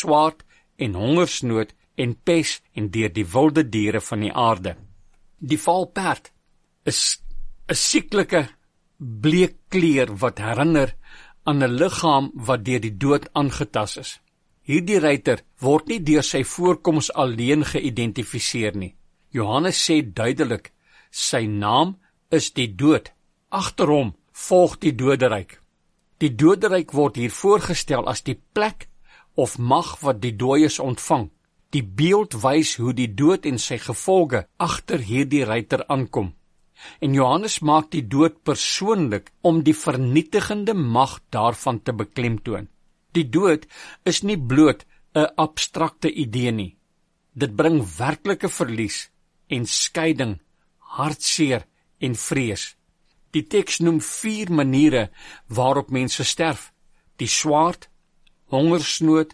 swaard en hongersnood en pes en deur die wilde diere van die aarde. Die valperd is 'n sieklike bleek kleur wat herinner aan 'n liggaam wat deur die dood aangetas is. Hierdie ruiter word nie deur sy voorkoms alleen geïdentifiseer nie. Johannes sê duidelik, sy naam is die dood. Agter hom volg die doderyk. Die doderyk word hier voorgestel as die plek of mag wat die dooies ontvang. Die beeld wys hoe die dood en sy gevolge agter hierdie ruiter aankom. En Johannes maak die dood persoonlik om die vernietigende mag daarvan te beklemtoon. Die dood is nie bloot 'n abstrakte idee nie. Dit bring werklike verlies en skeiding, hartseer en vrees. Die teks noem 4 maniere waarop mense sterf: die swaard, hongersnood,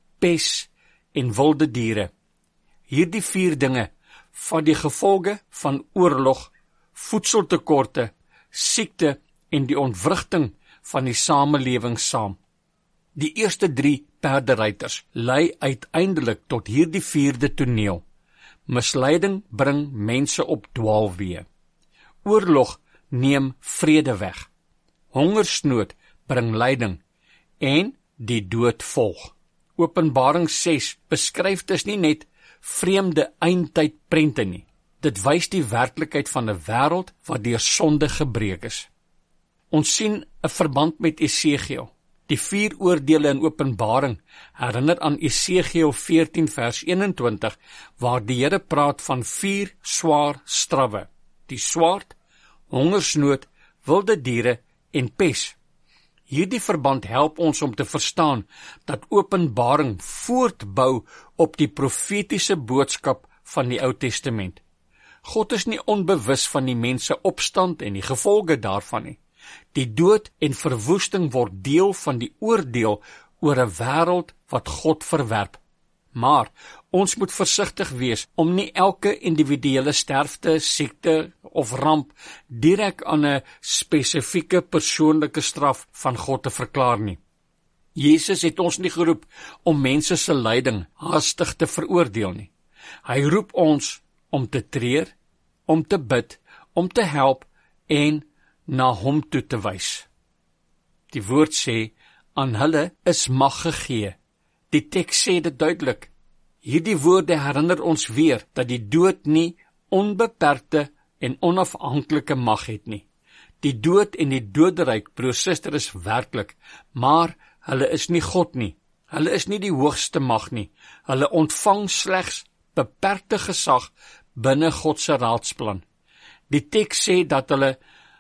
pes en wilde diere. Hierdie 4 dinge vat die gevolge van oorlog, voedseltekorte, siekte en die ontwrigting van die samelewing saam. Die eerste 3 perderuiters lei uiteindelik tot hierdie 4de toneel. Misleiding bring mense op dwaalweë. Oorlog neem vrede weg. Hongersnood bring lyding en die dood volg. Openbaring 6 beskryf dus nie net vreemde eindtyd prente nie. Dit wys die werklikheid van 'n wêreld wat deur sonde gebreek is. Ons sien 'n verband met Esegiel. Die 4 oordeele in Openbaring herinner aan Esegiel 14 vers 21, waar die Here praat van 4 swaar strawwe: die swaard, hongersnood, wilde diere en pes. Hierdie verband help ons om te verstaan dat Openbaring voortbou op die profetiese boodskap van die Ou Testament. God is nie onbewus van die mense opstand en die gevolge daarvan nie. Die dood en verwoesting word deel van die oordeel oor 'n wêreld wat God verwerp. Maar ons moet versigtig wees om nie elke individuele sterfte, siekte of ramp direk aan 'n spesifieke persoonlike straf van God te verklaar nie. Jesus het ons nie geroep om mense se lyding haastig te veroordeel nie. Hy roep ons om te treur, om te bid, om te help en na hom toe te wys. Die woord sê, aan hulle is mag gegee. Die teks sê dit duidelik. Hierdie woorde herinner ons weer dat die dood nie onbeperkte en onafhanklike mag het nie. Die dood en die doderyk, broer suster, is werklik, maar hulle is nie God nie. Hulle is nie die hoogste mag nie. Hulle ontvang slegs beperkte gesag binne God se raadsplan. Die teks sê dat hulle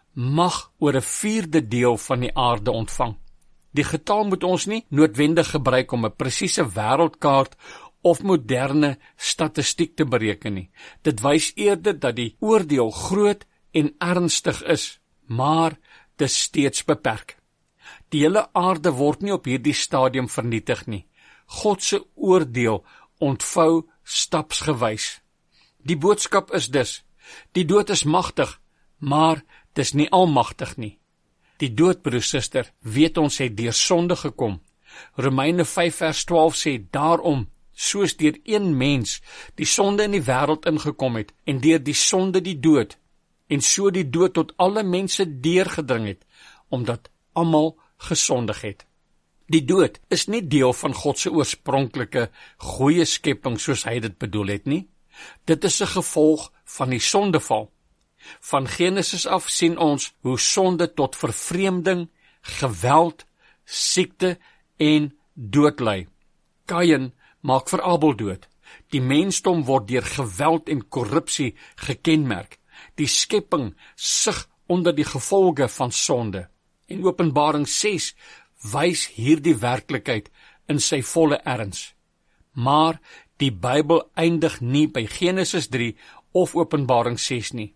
mag oor 'n 4de deel van die aarde ontvang. Die getal moet ons nie noodwendig gebruik om 'n presiese wêreldkaart of moderne statistiek te bereken nie. Dit wys eerder dat die oordeel groot en ernstig is, maar dit is steeds beperk. Die hele aarde word nie op hierdie stadium vernietig nie. God se oordeel ontvou stapsgewys. Die boodskap is dus, die dood is magtig, maar dis nie almagtig nie. Die dood, broer suster, weet ons het deur sonde gekom. Romeine 5 vers 12 sê, daarom, soos deur een mens die sonde in die wêreld ingekom het, en deur die sonde die dood, en so die dood tot alle mense deurgedring het, omdat almal gesondig het. Die dood is nie deel van God se oorspronklike goeie skepping soos hy dit bedoel het nie. Dit is 'n gevolg van die sondeval. Van Genesis af sien ons hoe sonde tot vervreemding, geweld, siekte en dood lei. Kain maak vir Abel dood. Die mensdom word deur geweld en korrupsie gekenmerk. Die skepping sug onder die gevolge van sonde. En Openbaring 6 wys hierdie werklikheid in sy volle erns. Maar die Bybel eindig nie by Genesis 3 of Openbaring 6 nie.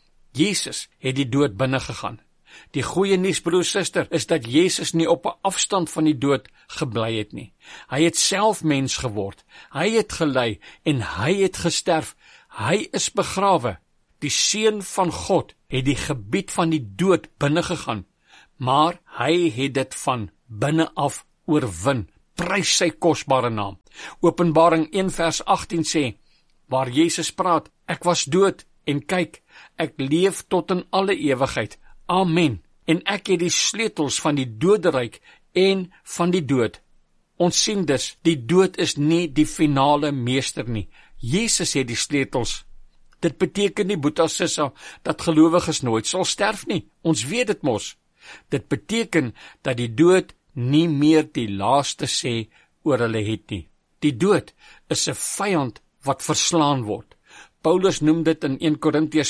Jesus het die dood binne gegaan. Die goeie nuus, broer suster, is dat Jesus nie op 'n afstand van die dood gebly het nie. Hy het self mens geword. Hy het gely en hy het gesterf. Hy is begrawe. Die Seun van God het die gebied van die dood binne gegaan, maar hy het dit van binne af oorwin. Prys sy kosbare naam. Openbaring 1 vers 18 sê, waar Jesus praat, ek was dood, en kyk, ek leef tot in alle ewigheid. Amen. En ek het die sleutels van die doderyk en van die dood. Ons sien dus, die dood is nie die finale meester nie. Jesus het die sleutels. Dit beteken nie, Boeta Sissa, dat gelowiges nooit sal sterf nie. Ons weet dit mos. Dit beteken dat die dood nie meer die laaste sê oor hulle het nie. Die dood is 'n vyand wat verslaan word. Paulus noem dit in 1 Korintiërs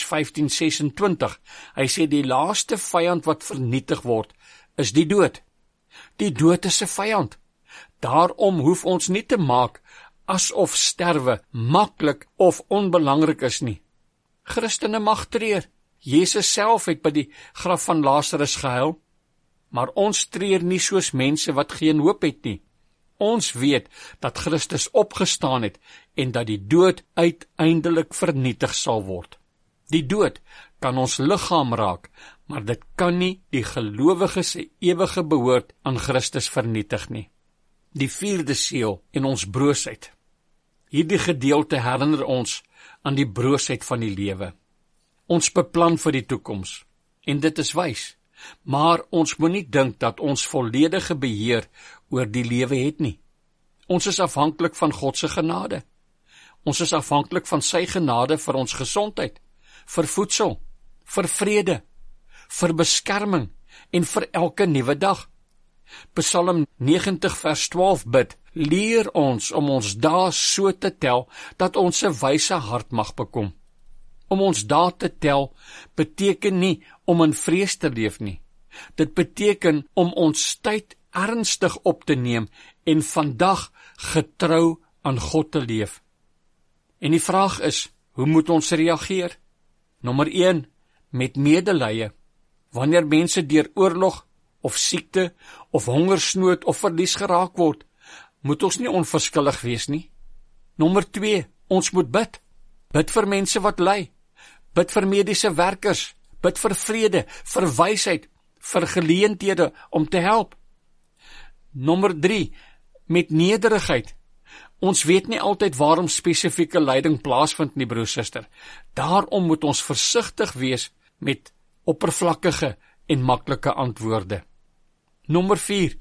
15:26. Hy sê die laaste vyand wat vernietig word, is die dood. Die dood is 'n vyand. Daarom hoef ons nie te maak asof sterwe maklik of onbelangrik is nie. Christene mag treur. Jesus self het by die graf van Lazarus gehuil, maar ons treur nie soos mense wat geen hoop het nie. Ons weet dat Christus opgestaan het en dat die dood uiteindelik vernietig sal word. Die dood kan ons liggaam raak, maar dit kan nie die gelowige se ewige behoort aan Christus vernietig nie. Die 4de seël en ons broosheid. Hierdie gedeelte herinner ons aan die broosheid van die lewe. Ons beplan vir die toekoms, en dit is wys, maar ons moet nie dink dat ons volledige beheer oor die lewe het nie. Ons is afhanklik van God se genade. Ons is afhanklik van sy genade vir ons gesondheid, vir voedsel, vir vrede, vir beskerming en vir elke nuwe dag. Psalm 90 vers 12 bid, leer ons om ons dae so te tel, dat ons 'n wyse hart mag bekom. Om ons dae te tel beteken nie om in vrees te leef nie. Dit beteken om ons tyd ernstig op te neem en vandag getrou aan God te leef. En die vraag is, hoe moet ons reageer? Nommer 1, met medelee. Wanneer mense deur oorlog of siekte of hongersnood of verlies geraak word, moet ons nie onverskillig wees nie. Nommer 2, ons moet bid. Bid vir mense wat ly. Bid vir mediese werkers. Bid vir vrede, vir wysheid, vir geleenthede om te help. Nommer 3, met nederigheid. Ons weet nie altyd waarom spesifieke lyding plaasvind nie, broer en suster. Daarom moet ons versigtig wees met oppervlakkige en maklike antwoorde. Nommer 4,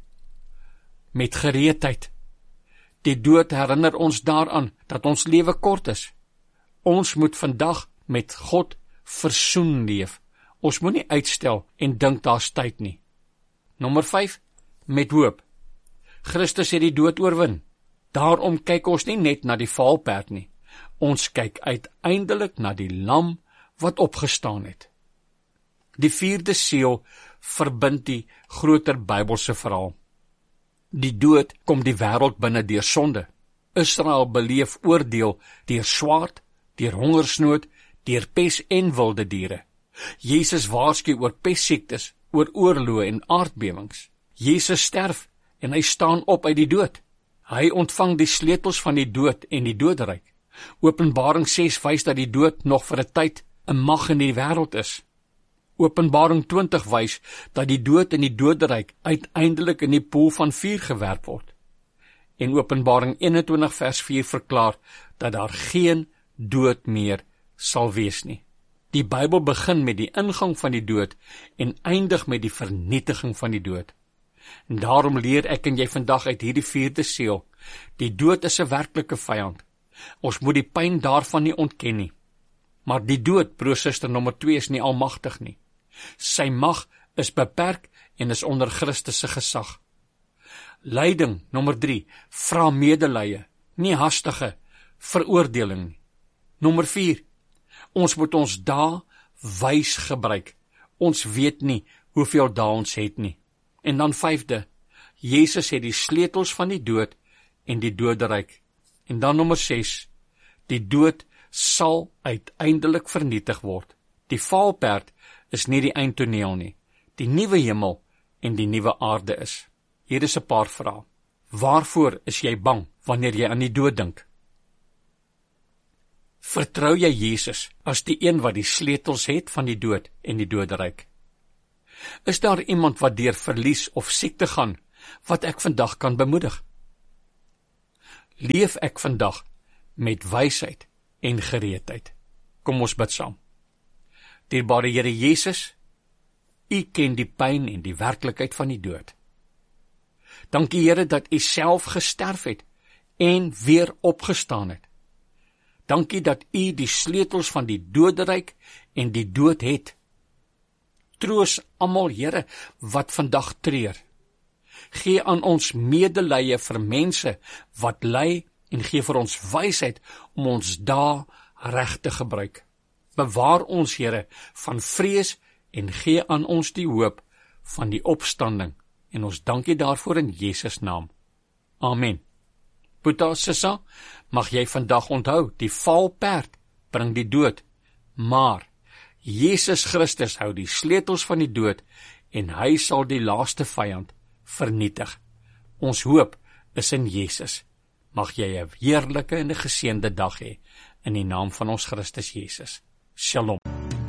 met gereedheid. Die dood herinner ons daaraan dat ons lewe kort is. Ons moet vandag met God versoen leef. Ons moet nie uitstel en dink daar's tyd nie. Nommer 5, met hoop. Christus het die dood oorwin. Daarom kyk ons nie net na die valperd nie. Ons kyk uiteindelik na die lam wat opgestaan het. Die 4de seël verbind die groter Bybelse verhaal. Die dood kom die wêreld binne deur sonde. Israel beleef oordeel deur swaard, deur hongersnood, deur pes en wilde diere. Jesus waarsku oor pestsiektes, oor oorloë en aardbewings. Jesus sterf en hy staan op uit die dood. Hy ontvang die sleutels van die dood en die doderyk. Openbaring 6 wys dat die dood nog vir 'n tyd 'n mag in die wêreld is. Openbaring 20 wys dat die dood en die doderyk uiteindelik in die poel van vuur gewerp word. En Openbaring 21 vers 4 verklaar dat daar geen dood meer sal wees nie. Die Bybel begin met die ingang van die dood en eindig met die vernietiging van die dood. En daarom leer ek en jy vandag uit hierdie 4de seël, die dood is 'n werklike vyand. Ons moet die pyn daarvan nie ontken nie. Maar die dood, broer suster, nommer 2 is nie almagtig nie. Sy mag is beperk en is onder Christus se gesag. Lyding, nommer 3, vra medelee, nie hastige veroordeling nie. Nommer 4, ons moet ons dae wys gebruik. Ons weet nie hoeveel dae ons het nie. En dan 5de, Jesus het die sleutels van die dood en die doderyk. En dan nommer 6, die dood sal uiteindelik vernietig word. Die valperd is nie die eindtoneel nie. Die nuwe hemel en die nuwe aarde is. Hier is 'n paar vrae. Waarvoor is jy bang wanneer jy aan die dood dink? Vertrou jy Jesus as die een wat die sleutels het van die dood en die doderyk? Is daar iemand wat deur verlies of siekte gaan, wat ek vandag kan bemoedig? leef ek vandag met wysheid en gereedheid. Kom ons bid saam. Dierbare Here Jesus, U ken die pyn en die werklikheid van die dood. Dankie Here dat U self gesterf het en weer opgestaan het. Dankie dat U die sleutels van die doderyk en die dood het. Troos almal Here wat vandag treur. Gee aan ons medelee vir mense wat ly en gee vir ons wysheid om ons dae reg te gebruik. Bewaar ons Here van vrees en gee aan ons die hoop van die opstanding en ons dankie daarvoor in Jesus naam. Amen. Boeta Sissa, mag jy vandag onthou, die valperd bring die dood, maar Jesus Christus hou die sleutels van die dood en hy sal die laaste vyand vernietig. Ons hoop is in Jesus. Mag jy 'n heerlike en 'n geseënde dag hê in die naam van ons Christus Jesus. Shalom.